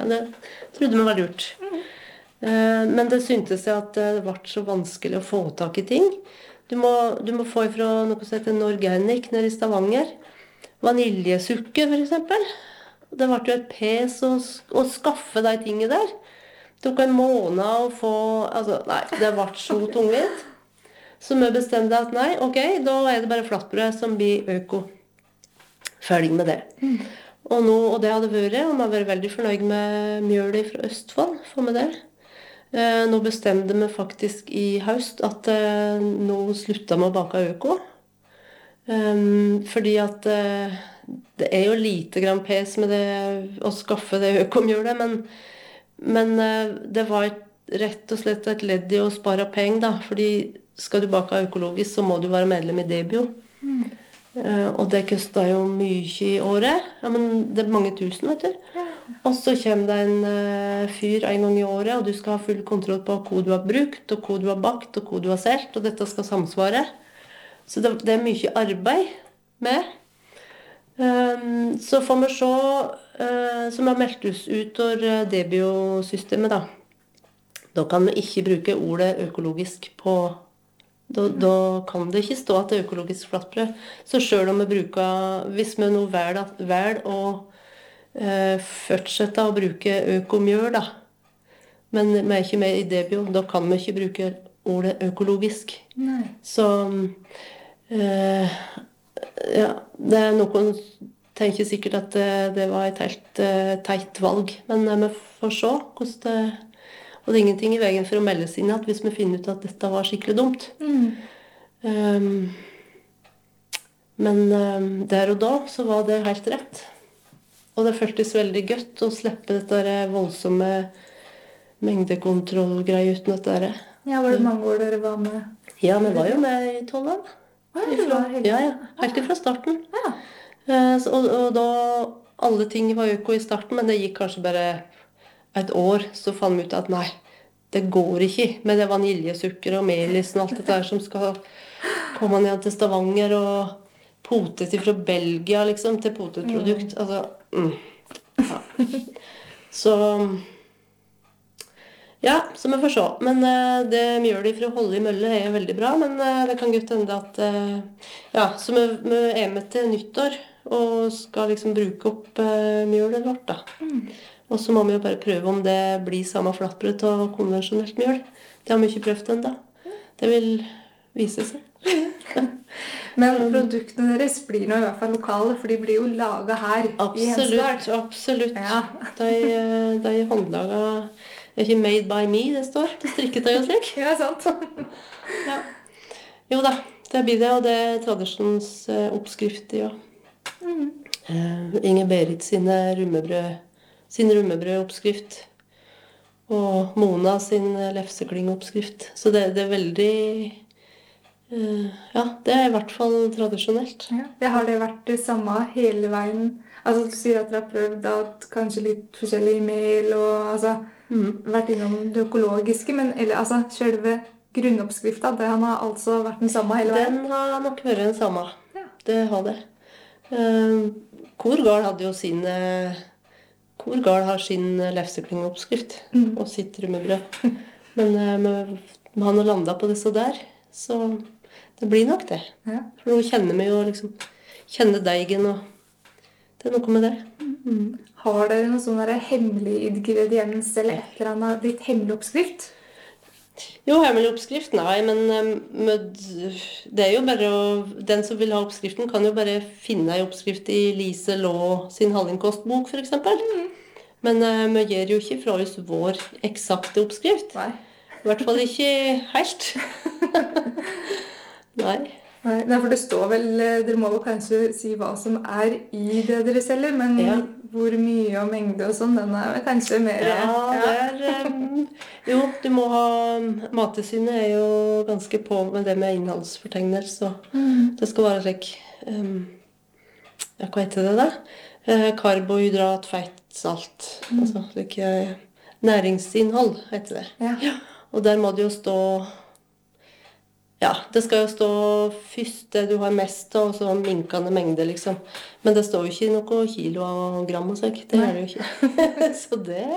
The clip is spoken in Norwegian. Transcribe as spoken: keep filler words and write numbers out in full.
det trodde vi var lurt. Eh, men det syntes jeg at det ble så vanskelig å få tak i ting. Du må, du må få ifra noe som heter Norganic nede i Stavanger. Vaniljesukker, for eksempel. Det ble jo et pes å, å skaffe de tingene der. Det tok en måned å få... Altså, nei, det ble så tungvint. Så vi bestemte at nei, ok, da er det bare flatbrød som blir øko. Ferdig med det. Mm. Og, nå, og det hadde vært, og vi har vært veldig fornøyd med mjølet fra Østfold, for med det. Eh, nå bestemte vi faktisk i høst at eh, nå slutta vi å bake øko. Um, fordi at eh, det er jo lite grann pes med det å skaffe det økomjølet, men, men eh, det var et, rett og slett et ledd i å spare penger, da. Fordi skal du bake økologisk, så må du være medlem i Debio. Mm. Uh, og det koster jo mye i året. Ja, men det er mange tusen, vet du. Ja. Og så kommer det en uh, fyr en gang i året, og du skal ha full kontroll på hva du har brukt, og hva du har bakt, og hva du har selt, og dette skal samsvare. Så det, det er mye arbeid med. Um, så får vi se, uh, som har meldt oss ut av Debio-systemet, da. Da kan vi ikke bruke ordet økologisk på... Da, da kan det ikke stå at det er økologisk flatbrød. Så selv om vi bruker, hvis vi nå velger, velger å eh, fortsette å bruke økomjøl, da, men vi er ikke med i Debio, da kan vi ikke bruke ordet økologisk. Nei. Så eh, ja, det er noen tenker sikkert at det, det var et helt eh, teit valg, men eh, vi får se hvordan det. Og det er ingenting i veien for å melde seg inn at hvis vi finner ut at dette var skikkelig dumt. Mm. Um, men um, der og da så var det helt rett. Og det føltes veldig godt å slippe dette voldsomme mengdekontrollgreier uten dette der. Ja, var det mange år dere var med? Ja, vi var jo med i tolv år. Ja, ja, ja, helt fra starten. Ja. Uh, så, og, og da alle ting var øko i starten, men det gikk kanskje bare... et år, så fant vi ut at nei, det går ikke med det vaniljesukker og melisen og alt dette der som skal komme ned til Stavanger og potet fra Belgia, liksom, til potetprodukt. Mm. Altså, mm. Ja. Så, ja, så vi får se. Men uh, det mjølet fra Holde i Mølle er veldig bra, men uh, det kan godt hende at, uh, ja, så vi, vi er med til nyttår, og skal liksom bruke opp uh, mjølet vårt, da. Mm. Og så må vi jo bare prøve om det blir samme flatbrød og konvensjonelt mjøl. Det har vi ikke prøvd ennå. Det vil vise seg. Men produktene deres blir nå i hvert fall lokale, for de blir jo laget her absolutt, i Hemsedal. Absolutt. Ja. De, de er håndlaget, det er ikke made by me, det står. Det strikket jeg jo slik. Ja, sant. Ja. Jo da, det blir det, og det er tradisjonens oppskrift, ja. Mm. Uh, Inger Berit sine rummebrød, sin rummebrødoppskrift, og Mona sin lefseklingoppskrift. Så det, det er veldig, uh, ja, det er i hvert fall tradisjonelt. Ja, det har det vært det samme hele veien? Altså, du sier at dere har prøvd at kanskje litt forskjellig mel, og altså, mm. vært innom det økologiske, men eller, altså, selve grunnoppskriften, det har altså vært den samme hele veien? Den har nok vært den samme. Ja. Det har det. Uh, Korgard hadde jo sin... Uh, Korgard har sin lefseklingoppskrift mm. og sitt rummebrød. Men uh, vi har nå landet på disse der, så det blir nok det. Ja. For nå kjenner vi jo liksom, kjenner deigen, og det er noe med det. Mm. Har dere noen sånn hemmelig ingrediens eller et eller annet, ditt hemmelig oppskrift? Jo, hemmelig oppskrift, nei, men med, det er jo bare å, den som vil ha oppskriften kan jo bare finne en oppskrift i Lise Laa sin Hallingkostbok, for eksempel. Mm. Men uh, vi gjør jo ikke fra oss vår eksakte oppskrift. Nei. I hvert fall ikke helt. Nei. Nei, for det står vel, dere må jo kanskje si hva som er i det dere selger, men ja. Hvor mye og mengde og sånn, den er kanskje mer... Ja, det er... Um, jo, du må ha... Mattilsynet er jo ganske på med det med innholdsfortegnelse, så mm. det skal være slik... Um, ja, hva heter det da? Uh, karbohydrat, fett, salt. Mm. Altså, slik, uh, næringsinnhold heter det. Ja. Ja. Og der må det jo stå... Ja, det skal jo stå først det du har mest av, og så minkende mengde, liksom. Men det står jo ikke noe kilo og gram og sånt. Det er det jo ikke. Så det...